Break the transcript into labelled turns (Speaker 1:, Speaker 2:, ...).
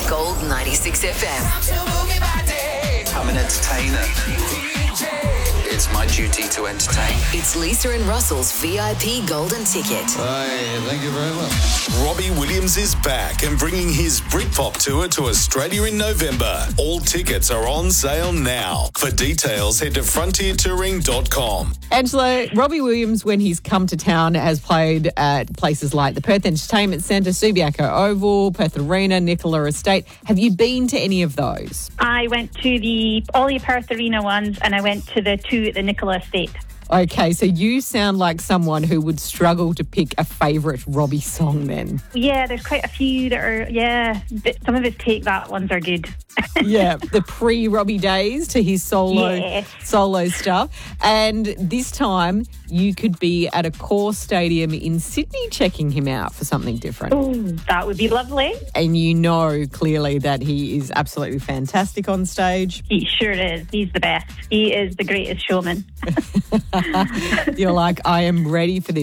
Speaker 1: Gold 96 FM.
Speaker 2: I'm an entertainer. It's my duty to entertain.
Speaker 1: It's Lisa and Russell's VIP Golden Ticket.
Speaker 3: Hey, thank you very much.
Speaker 4: Robbie Williams is back and bringing his Britpop tour to Australia in November. All tickets are on sale now. For details, head to frontiertouring.com.
Speaker 5: Angela, Robbie Williams, when he's come to town, has played at places like the Perth Entertainment Centre, Subiaco Oval, Perth Arena, Nicola Estate. Have you been to any of those?
Speaker 6: I went to all the Perth Arena ones, and I went to the two at the Nicola Estate.
Speaker 5: Okay, so you sound like someone who would struggle to pick a favourite Robbie song then.
Speaker 6: Yeah, there's quite a few that are, some of his Take That ones are good.
Speaker 5: Yeah, the pre-Robbie days to his solo stuff. And this time you could be at a Core Stadium in Sydney checking him out for something different.
Speaker 6: Oh, that would be lovely.
Speaker 5: And you know clearly that he is absolutely fantastic on stage.
Speaker 6: He sure is. He's the best. He is the greatest showman.
Speaker 5: You're like, I am ready for this.